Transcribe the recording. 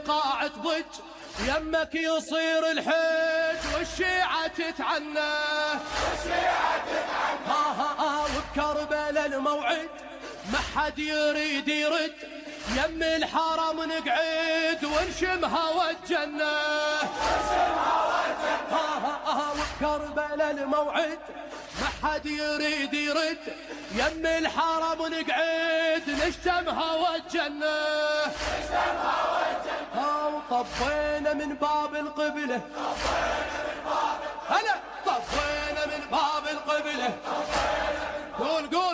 البقاع تضج، يمك يصير الحج والشيعة تتعنى. وبكربلاء الموعد ما حد يريد يرد، يم الحرم نقعد ونشم هوى الجنة. وبكربلاء الموعد ما حد يريد يرد، يم الحرم نقعد نشتم هوى الجنة. وطفينا من باب القبلة، هلا طفينا من باب القبلة. قول قول